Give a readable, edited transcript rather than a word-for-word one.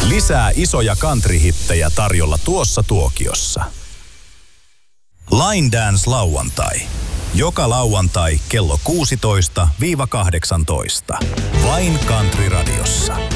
Lisää isoja country-hittejä tarjolla tuossa tuokiossa. Line Dance lauantai. Joka lauantai kello 16-18. Vain Country Radiossa.